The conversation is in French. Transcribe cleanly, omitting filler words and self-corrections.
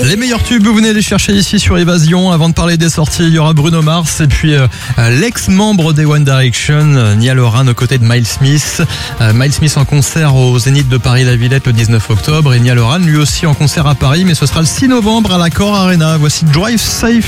Les meilleurs tubes, vous venez les chercher ici sur Évasion. Avant de parler des sorties, il y aura Bruno Mars et puis l'ex-membre des One Direction, Niall Horan aux côtés de Miles Smith. Miles Smith en concert au Zénith de Paris-La Villette le 19 octobre et Niall Horan lui aussi en concert à Paris, mais ce sera le 6 novembre à l'Accor Arena. Voici Drive Safe.